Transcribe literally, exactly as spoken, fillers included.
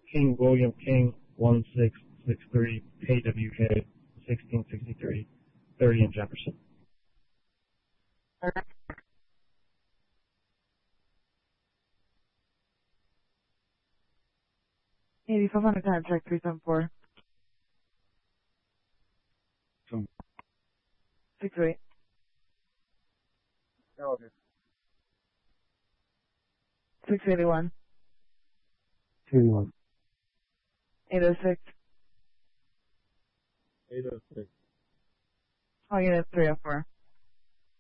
King William King, one six six three K W K, sixteen sixty-three, thirty in Jefferson. eighty-five hundred contact three seven four. six eight. six eighty-one. two one. eight oh six. eight oh six. Oh, unit three oh four.